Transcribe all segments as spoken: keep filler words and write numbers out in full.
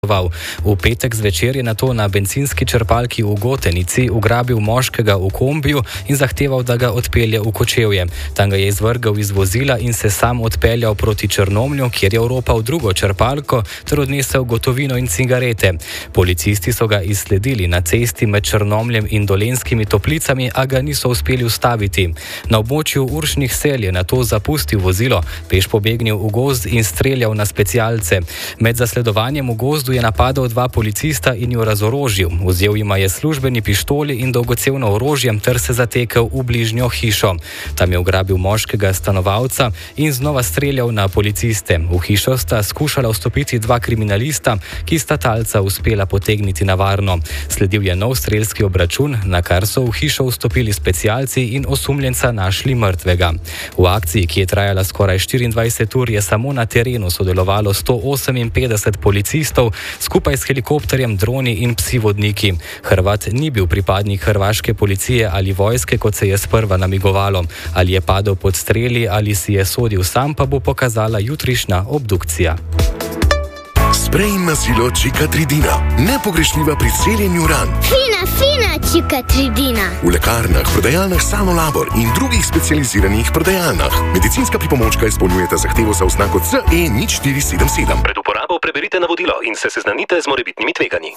V petek zvečer je nato na bencinski črpalki v Gotenici ugrabil moškega v kombiju in zahteval, da ga odpelje v Kočevje. Tam ga je izvrgel iz vozila in se sam odpeljal proti Črnomlju, kjer je oropal drugo črpalko ter odnesel gotovino in cigarete. Policisti so ga izsledili na cesti med Črnomljem in Dolenjskimi Toplicami, a ga niso uspeli ustaviti. Na območju Uršnih sel je nato zapustil vozilo, peš pobegnil v gozd in streljal na specialce. Med zasledovanjem v gozdu je napadal dva policista in jo razorožil. Vzel jima je službeni pištoli in dolgocevno orožje ter se zatekel v bližnjo hišo. Tam je ugrabil moškega stanovalca in znova streljal na policiste. V hišo sta skušala vstopiti dva kriminalista, ki sta talca uspela potegniti na varno. Sledil je nov strelski obračun, na kar so v hišo vstopili specialci in osumljenca našli mrtvega. V akciji, ki je trajala skoraj štiriindvajset ur, je samo na terenu sodelovalo sto oseminpetdeset policistov, skupaj s helikopterjem, droni in psi vodniki. Hrvat ni bil pripadnik hrvaške policije ali vojske, kot se je sprva namigovalo. Ali je padel pod streli ali si je sodil sam, pa bo pokazala jutrišnja obdukcija. Sprej na silo Čikatridina. Nepogrešljiva pri celjenju ran. Fina, fina Čikatridina. V lekarnah, prodajalnah Sanolabor in drugih specializiranih prodajalnah. Medicinska pripomočka izpolnjujeta zahtevo za oznako C E nič štiri sedem sedem. Pred uporabo preberite navodilo in se seznanite z morebitnimi tveganji.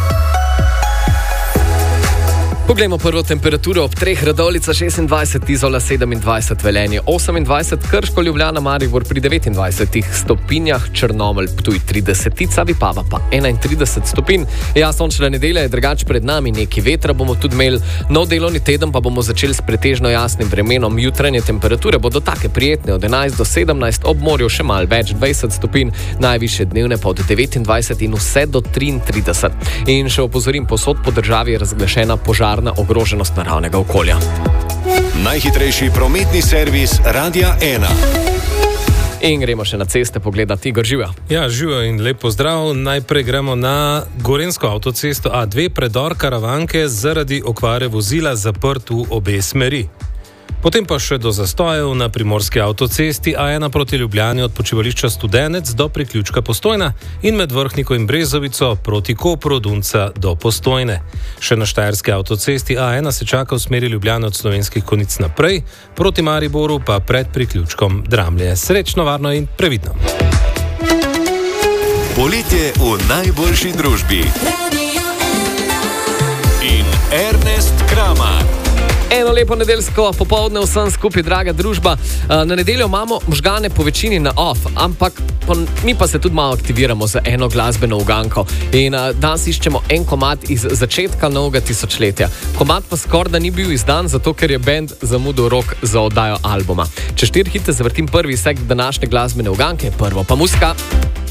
Poglejmo prvo temperaturo ob treh: Radovljica šestindvajset, Izola sedemindvajset, Velenje osemindvajset, Krško, Ljubljana, Maribor pri devetindvajsetih stopinjah, Črnomelj, Ptuj tridesetica, Vipava pa enaintrideset stopinj. Ja, sončna nedelja je drugače pred nami, nekaj vetra bomo tudi imeli, nov delovni teden pa bomo začeli s pretežno jasnim vremenom. Jutranje temperature bodo take prijetne od enajst do sedemnajst, ob morju še malo več, dvajset stopinj, najvišje dnevne pa od devetindvajset in vse do triintrideset. In še opozorim, posod po državi je razglašena požarna ogroženost naravnega okolja. Najhitrejši prometni servis Radia ena. In gremo še na ceste pogledati. Igor, živijo. Ja, živijo in lep pozdrav. Najprej gremo na Gorenjsko avtocesto A dva, predor Karavanke zaradi okvare vozila zaprt v obe smeri. Potem pa še do zastojev na primorski avtocesti A ena proti Ljubljani od počivališča Studenec do priključka Postojna in med Vrhniko in Brezovico proti Kopru od Unca do Postojne. Še na štajerski avtocesti A ena se čaka v smeri Ljubljane od Slovenskih Konjic naprej, proti Mariboru pa pred priključkom Dramlje. Srečno, varno in previdno. Poletje v najboljši družbi. In Ernest Kramar. Eno lepo nedeljsko popoldne vsem skupaj, draga družba. Na nedeljo imamo možgane po večini na off, ampak mi pa se tudi malo aktiviramo za eno glasbeno uganko. In danes iščemo en komad iz začetka novega tisočletja. Komad pa skoraj da ni bil izdan, zato ker je band zamudil rok za oddajo albuma. Če štiri hite zavrtim prvi segment današnje glasbene uganke, prvo pa muzika.